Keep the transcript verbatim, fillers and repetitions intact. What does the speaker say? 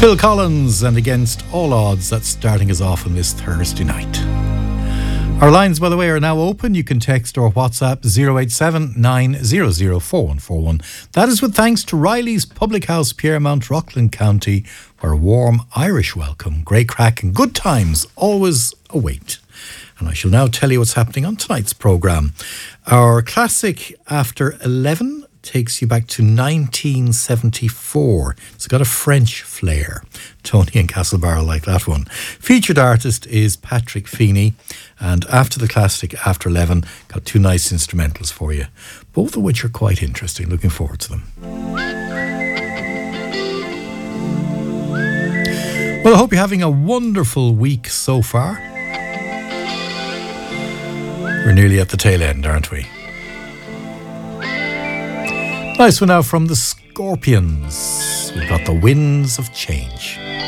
Phil Collins, and Against All Odds, that's starting us off on this Thursday night. Our lines, by the way, are now open. You can text or WhatsApp zero eight seven nine zero zero four one four one. That is with thanks to Riley's Public House, Piermount, Rockland County, where a warm Irish welcome, great crack and good times always await. And I shall now tell you what's happening on tonight's programme. Our classic After eleven takes you back to nineteen seventy-four. It's got a French flair. Tony and Castlebar like that one. Featured artist is Patrick Feeney. And after the classic After eleven, got two nice instrumentals for you, both of which are quite interesting. Looking forward to them. Well, I hope you're having a wonderful week so far. We're nearly at the tail end, aren't we? Nice one now from the Scorpions. We've got The Winds of Change.